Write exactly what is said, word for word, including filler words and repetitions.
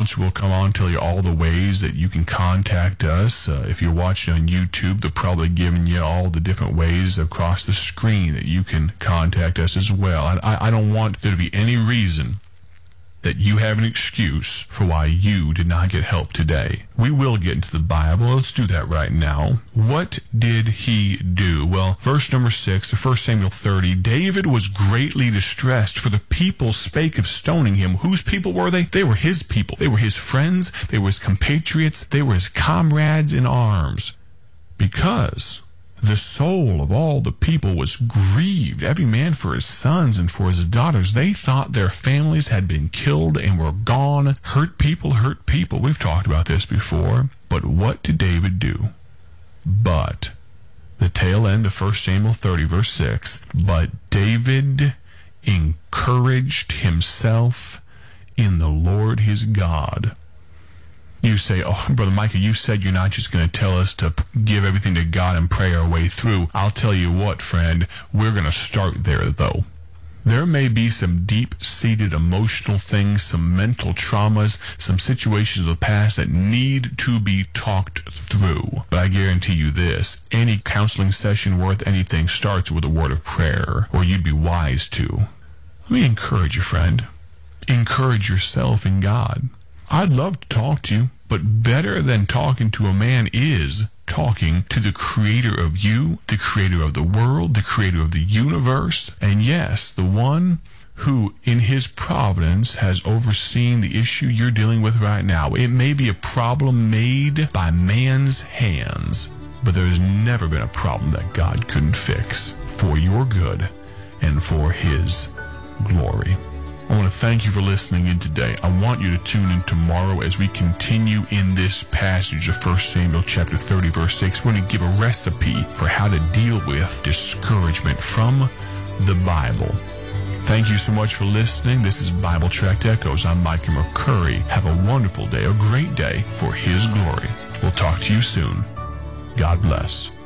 announcer will come on, tell you all the ways that you can contact us. Uh, if you're watching on YouTube, they're probably giving you all the different ways across the screen that you can contact us as well. I, I don't want there to be any reason that you have an excuse for why you did not get help today. We will get into the Bible. Let's do that right now. What did he do? Well, verse number six, First Samuel thirty, David was greatly distressed, for the people spake of stoning him. Whose people were they? They were his people. They were his friends. They were his compatriots. They were his comrades in arms. Because the soul of all the people was grieved, every man for his sons and for his daughters. They thought their families had been killed and were gone. Hurt people, hurt people. We've talked about this before. But what did David do? But, the tail end of First Samuel thirty, verse six, but David encouraged himself in the Lord his God. You say, oh, Brother Micah, you said you're not just going to tell us to give everything to God and pray our way through. I'll tell you what, friend, we're going to start there, though. There may be some deep-seated emotional things, some mental traumas, some situations of the past that need to be talked through. But I guarantee you this, any counseling session worth anything starts with a word of prayer, or you'd be wise to. Let me encourage you, friend. Encourage yourself in God. I'd love to talk to you, but better than talking to a man is talking to the creator of you, the creator of the world, the creator of the universe, and yes, the one who in his providence has overseen the issue you're dealing with right now. It may be a problem made by man's hands, but there's never been a problem that God couldn't fix for your good and for his glory. I want to thank you for listening in today. I want you to tune in tomorrow as we continue in this passage of First Samuel chapter thirty, verse six. We're going to give a recipe for how to deal with discouragement from the Bible. Thank you so much for listening. This is Bible Tract Echoes. I'm Micah McCurry. Have a wonderful day, a great day for his glory. We'll talk to you soon. God bless.